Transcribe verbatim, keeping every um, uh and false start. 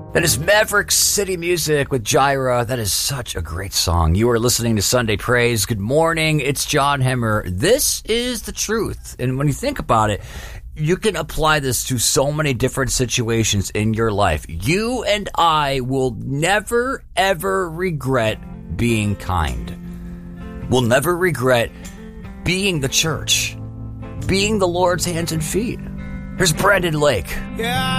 That is Maverick City Music with Gyra. That is such a great song. You are listening to Sunday Praise. Good morning. It's John Hemmer. This is the truth. And when you think about it, you can apply this to so many different situations in your life. You and I will never, ever regret being kind. We'll never regret being the church, being the Lord's hands and feet. Here's Brandon Lake. Yeah.